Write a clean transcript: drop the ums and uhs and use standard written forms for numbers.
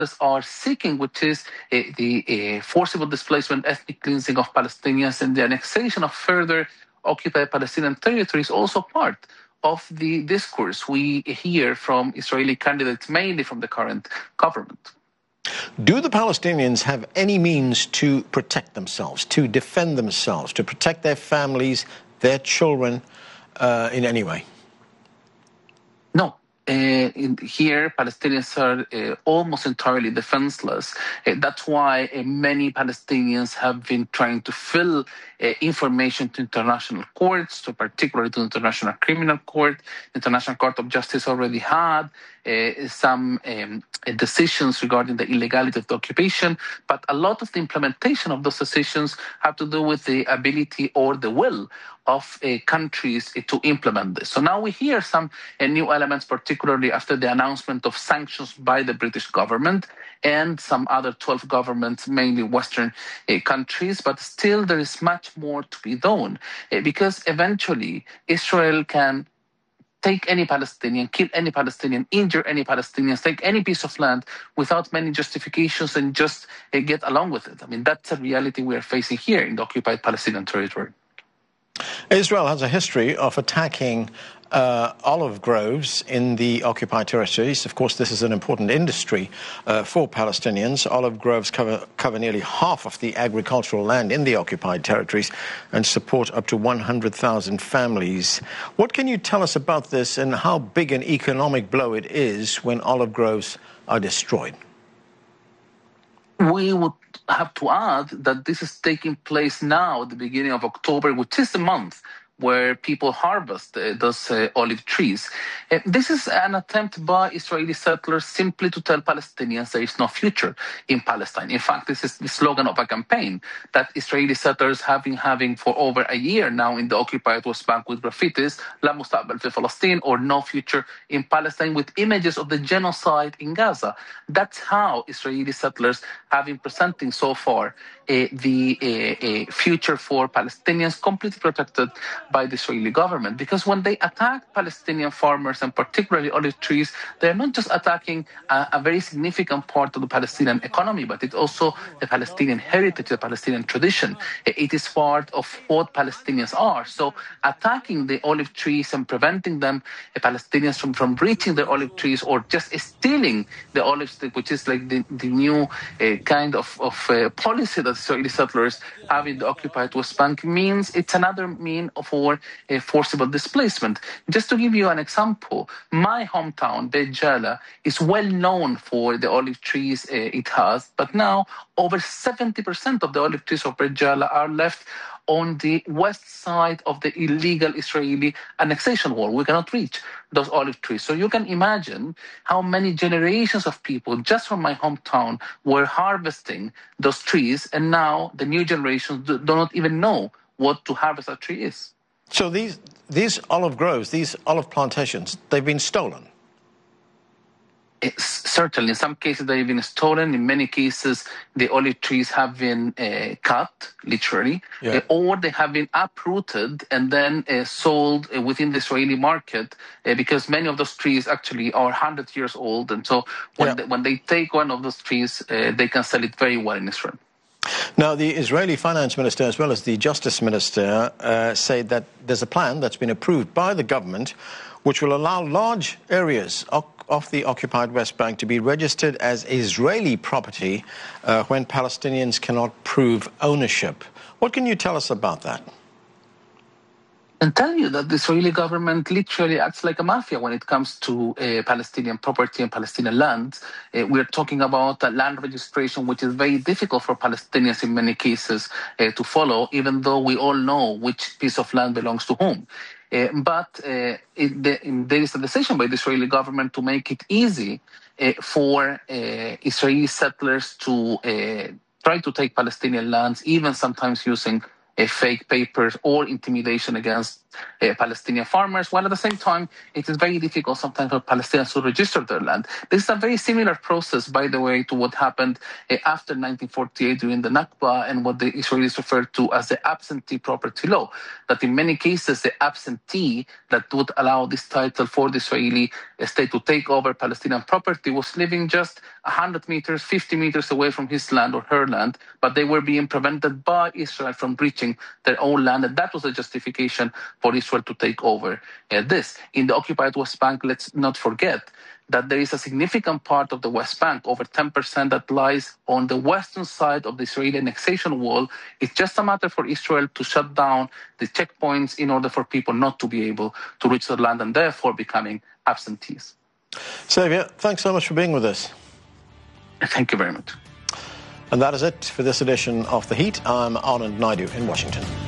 are seeking, which is the forcible displacement, ethnic cleansing of Palestinians, and the annexation of further occupied Palestinian territories, also part of the discourse we hear from Israeli candidates, mainly from the current government. Do the Palestinians have any means to protect themselves, to defend themselves, to protect their families, their children in any way? No. Here, Palestinians are almost entirely defenseless. That's why many Palestinians have been trying to fill information to international courts, particularly to the International Criminal Court. The International Court of Justice already had some decisions regarding the illegality of the occupation, but a lot of the implementation of those decisions have to do with the ability or the will of countries to implement this. So now we hear some new elements, particularly after the announcement of sanctions by the British government and some other 12 governments, mainly Western countries, but still there is much more to be done because eventually Israel can take any Palestinian, kill any Palestinian, injure any Palestinians, take any piece of land without many justifications and just get along with it. I mean, that's a reality we are facing here in the occupied Palestinian territory. Israel has a history of attacking olive groves in the occupied territories. Of course, this is an important industry for Palestinians. Olive groves cover nearly half of the agricultural land in the occupied territories and support up to 100,000 families. What can you tell us about this and how big an economic blow it is when olive groves are destroyed? We would have to add that this is taking place now at the beginning of October, which is the month where people harvest those olive trees. This is an attempt by Israeli settlers simply to tell Palestinians there is no future in Palestine. In fact, this is the slogan of a campaign that Israeli settlers have been having for over a year now in the occupied West Bank with graffitis, La Mustaqbal fi Palestine, or No Future in Palestine, with images of the genocide in Gaza. That's how Israeli settlers have been presenting so far the future for Palestinians, completely protected by the Israeli government. Because when they attack Palestinian farmers and particularly olive trees, they're not just attacking a very significant part of the Palestinian economy, but it's also the Palestinian heritage, the Palestinian tradition. It is part of what Palestinians are. So attacking the olive trees and preventing them, Palestinians from reaching the olive trees or just stealing the olives, which is like the new kind of policy that Israeli settlers have in the occupied West Bank, means it's another mean for forcible displacement. Just to give you an example, my hometown, Beit Jala, is well known for the olive trees it has, but now over 70% of the olive trees of Beit Jala are left on the west side of the illegal Israeli annexation wall. We cannot reach those olive trees. So you can imagine how many generations of people just from my hometown were harvesting those trees, and now the new generations do not even know what to harvest a tree is. So these olive groves, these olive plantations, they've been stolen? Certainly, in some cases they've been stolen. In many cases, the olive trees have been cut, literally, or they have been uprooted and then sold within the Israeli market because many of those trees actually are 100 years old. And so when they take one of those trees, they can sell it very well in Israel. Now, the Israeli finance minister as well as the justice minister say that there's a plan that's been approved by the government which will allow large areas of the occupied West Bank to be registered as Israeli property when Palestinians cannot prove ownership. What can you tell us about that? And tell you that the Israeli government literally acts like a mafia when it comes to Palestinian property and Palestinian land. We're talking about land registration, which is very difficult for Palestinians in many cases to follow, even though we all know which piece of land belongs to whom. But there is a decision by the Israeli government to make it easy for Israeli settlers to try to take Palestinian lands, even sometimes using fake papers or intimidation against Palestinian farmers, while at the same time, it is very difficult sometimes for Palestinians to register their land. This is a very similar process, by the way, to what happened after 1948 during the Nakba and what the Israelis refer to as the absentee property law, that in many cases, the absentee that would allow this title for the Israeli state to take over Palestinian property was living just 100 meters, 50 meters away from his land or her land, but they were being prevented by Israel from reaching their own land, and that was a justification for Israel to take over this. In the occupied West Bank, let's not forget that there is a significant part of the West Bank, over 10%, that lies on the western side of the Israeli annexation wall. It's just a matter for Israel to shut down the checkpoints in order for people not to be able to reach the land and therefore becoming absentees. Xavier, thanks so much for being with us. Thank you very much. And that is it for this edition of The Heat. I'm Anand Naidu in Washington.